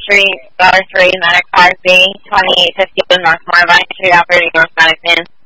Street, $3, Medic 5B, 2851 North Marvine Street, operating northbound expansion.